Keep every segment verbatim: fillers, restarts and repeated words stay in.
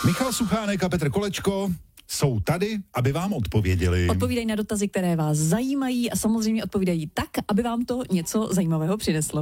Michal Suchánek a Petr Kolečko jsou tady, aby vám odpověděli. Odpovídají na dotazy, které vás zajímají a samozřejmě odpovídají tak, aby vám to něco zajímavého přineslo.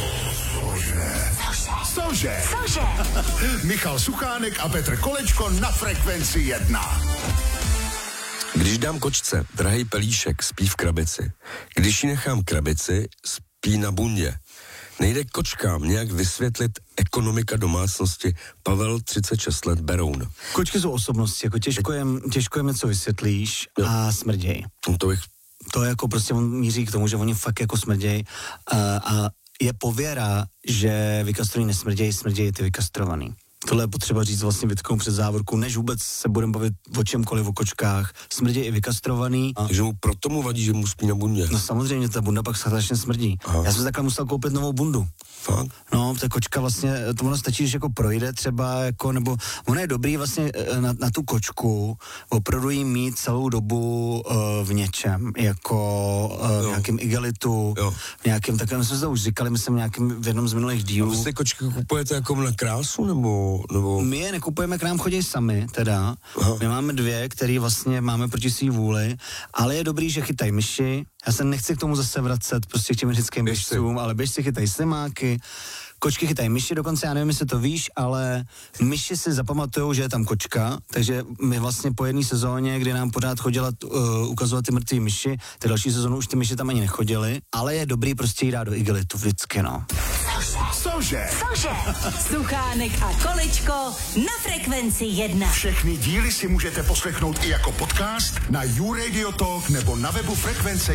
Cože? Cože? Michal Suchánek a Petr Kolečko na Frekvenci jedna. Když dám kočce drahý pelíšek, spí v krabici. Když ji nechám krabici, spí na bundě. Nejde kočkám nějak vysvětlit ekonomika domácnosti. Pavel, třicet šest let, Beroun. Kočky jsou osobnosti, jako těžko jim, těžko jim něco vysvětlíš jo. a smrděj. To bych... To jako prostě on míří k tomu, že oni fakt jako smrděj a, a je pověra, že vykastrovaný nesmrděj, smrděj ty vykastrovaný. Tohle je potřeba říct vlastně Vítkomu před závorku, než vůbec se budeme bavit o čemkoliv, o kočkách. Smrdí i vykastrovaný. A... Takže mu proto mu vadí, že mu spí na bundě. No samozřejmě, ta bunda pak strašně smrdí. Aha. Já jsem takhle musel koupit novou bundu. Fakt? No, ta kočka vlastně, to ono stačí, že jako projde třeba, jako, nebo ono je dobrý vlastně na, na tu kočku opravdu jí mít celou dobu uh, v něčem, jako uh, v nějakém igelitu, jo. v nějakém takovém, my jsme se to už říkali, myslím, v nějakém, v jednom z minulých dílů. A vy si kočky kupujete jako na krásu, nebo, nebo... My je nekupujeme, k nám chodí sami, teda. Aha. My máme dvě, které vlastně máme proti svý vůli, ale je dobrý, že chytají myši. Já se nechci k tomu zase vracet, prostě k těm vždyckým myšcům, ale běžci chytají slimáky, kočky chytají myši, dokonce já nevím, jestli to víš, ale myši si zapamatujou, že je tam kočka, takže my vlastně po jedné sezóně, kdy nám pořád chodila uh, ukazovat ty mrtvý myši, ty další sezónu už ty myši tam ani nechodily, ale je dobrý prostě jít dát do igelitu vždycky, no. Cože? Cože? Suchánek a Kolečko na Frekvenci jedna. Všechny díly si můžete poslechnout i jako podcast na YouRadio Talk nebo na webu Frekvence